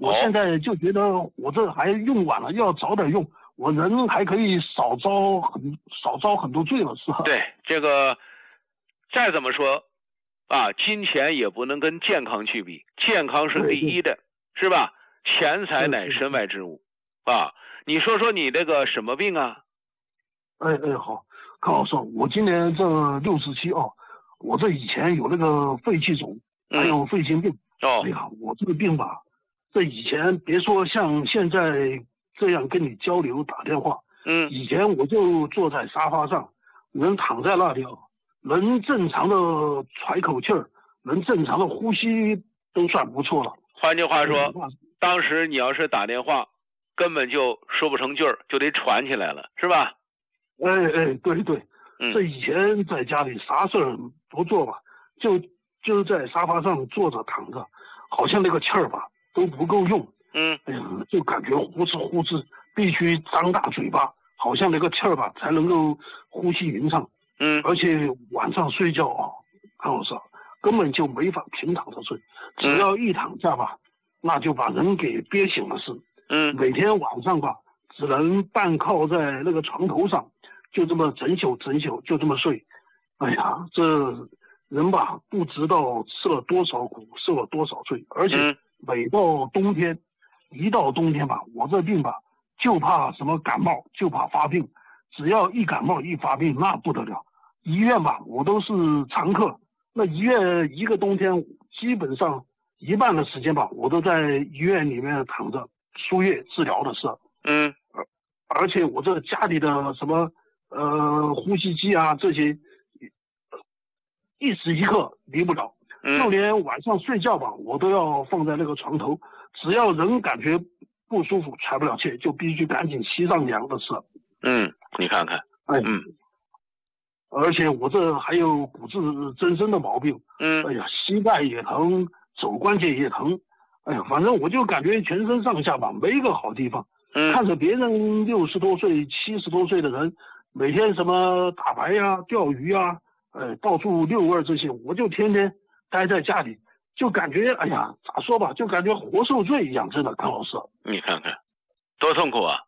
我现在就觉得我这还用晚了，要早点用，我人还可以少遭很多罪了，是吧？ 对，这个再怎么说啊，金钱也不能跟健康去比，健康是第一的，是吧？钱财乃身外之物啊。你说说你这个什么病啊？ 好，康老师，我今年这67哦，我这以前有那个肺气肿，还有肺心病。哎呀，我这个病吧，这以前别说像现在这样跟你交流打电话，以前我就坐在沙发上，能躺在那里，能正常的喘口气儿，能正常的呼吸都算不错了。 换句话说，当时你要是打电话，根本就说不成句儿，就得喘起来了，是吧？ 对，这以前在家里啥事儿不做吧，就在沙发上坐着躺着，好像那个气儿吧都不够用。哎呀，就感觉呼哧呼哧，必须张大嘴巴，好像那个气儿吧才能够呼吸匀畅。而且晚上睡觉啊，康老师根本就没法平躺着睡，只要一躺下吧，那就把人给憋醒了似。每天晚上吧，只能半靠在那个床头上，就这么整宿就这么睡。哎呀，这人吧不知道吃了多少苦，受了多少罪，而且每到冬天，一到冬天吧，我这病吧就怕什么感冒，就怕发病，只要一感冒一发病那不得了，医院吧我都是常客，那医院一个冬天基本上一半的时间吧，我都在医院里面躺着输液治疗的事。而且我这家里的什么呼吸机啊这些，一时一刻离不了，就连晚上睡觉吧，我都要放在那个床头，只要人感觉不舒服喘不了气，就必须赶紧吸上凉的事。 你看看， 而且我这还有骨质增生的毛病，哎呀，膝盖也疼，肘关节也疼，哎呀，反正我就感觉全身上下吧没个好地方。看着别人60多岁、70多岁的人，每天什么打牌呀、钓鱼呀，到处遛弯这些，我就天天待在家里，就感觉哎呀，咋说吧，就感觉活受罪一样，真的，康老师。 你看看，多痛苦啊！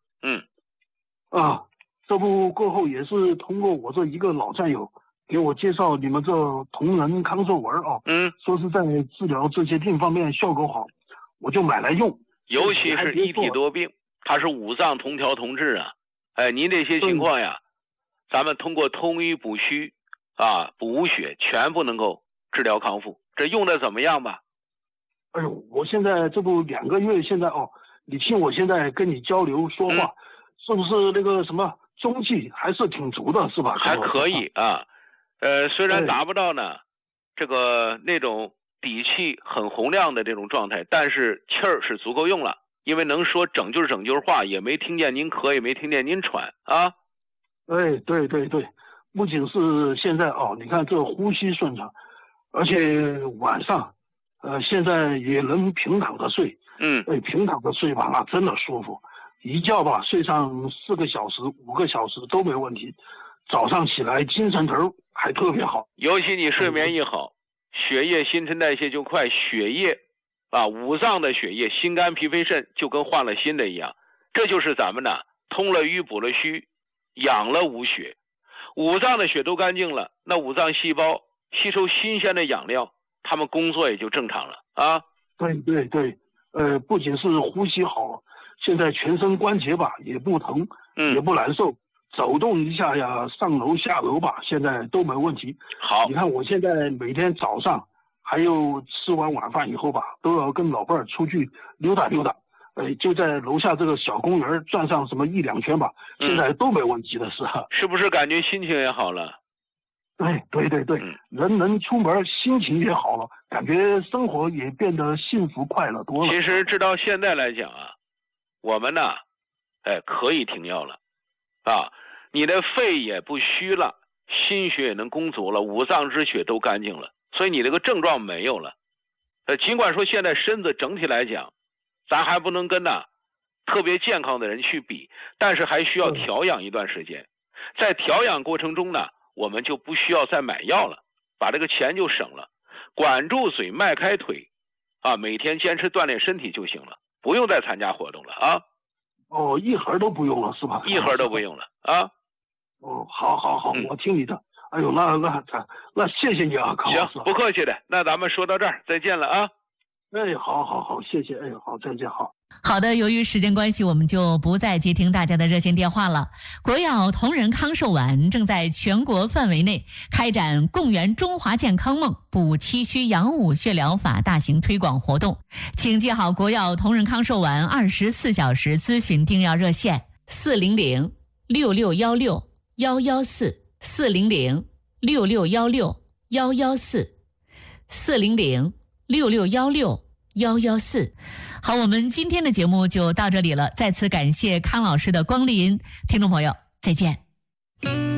这不过后也是通过我这一个老战友给我介绍你们这同仁康寿丸啊，说是在治疗这些病方面效果好，我就买来用。 尤其是一体多病，它是五脏同调同治啊。您这些情况呀，咱们通过通医补虚啊、补血，全部能够治疗康复。这用的怎么样吧？ 哎呦，我现在这不2个月，现在你听我现在跟你交流说话，是不是那个什么中气还是挺足的，是吧？ 还可以啊，虽然达不到呢，这个那种底气很洪亮的这种状态，但是气儿是足够用了，因为能说整句话，也没听见您咳，也没听见您喘啊。 对，不仅是现在你看这呼吸顺畅，而且晚上，现在也能平躺着睡。平躺着睡吧，那真的舒服，一觉吧睡上4个小时、5个小时都没问题，早上起来精神头还特别好。 尤其你睡眠一好，血液新陈代谢就快，血液啊，五脏的血液，心肝脾肺肾就跟换了新的一样，这就是咱们呢通了瘀补了虚，养了五血，五脏的血都干净了，那五脏细胞吸收新鲜的养料，他们工作也就正常了啊。 对，不仅是呼吸好，现在全身关节吧也不疼，也不难受，走动一下呀，上楼下楼吧，现在都没问题。 好， 你看我现在每天早上还有吃完晚饭以后吧，都要跟老伴儿出去溜达溜达，就在楼下这个小公园转上什么1-2圈吧，现在都没问题的是。 是不是感觉心情也好了？ 对，人能出门，心情也好了，感觉生活也变得幸福快乐多了。 其实直到现在来讲啊，我们呢，可以停药了，啊，你的肺也不虚了，心血也能供足了，五脏之血都干净了，所以你这个症状没有了。尽管说现在身子整体来讲，咱还不能跟特别健康的人去比，但是还需要调养一段时间。在调养过程中呢，我们就不需要再买药了，把这个钱就省了，管住嘴，迈开腿，啊，每天坚持锻炼身体就行了。 不用再参加活动了啊。 哦，一盒都不用了是吧？ 一盒都不用了啊。 哦，好，我听你的。哎呦，那谢谢你啊，康老师。 行，不客气的。那咱们说到这儿，再见了啊。 哎，好，谢谢。哎，好，再见，好。 好的，由于时间关系，我们就不再接听大家的热线电话了。国药同仁康寿丸正在全国范围内开展共圆中华健康梦、补气虚养五血疗法大型推广活动，请记好国药同仁康寿丸24小时咨询订药热线400-6616-114，400-6616-114，400-6616-114。好，我们今天的节目就到这里了，再次感谢康老师的光临，听众朋友再见。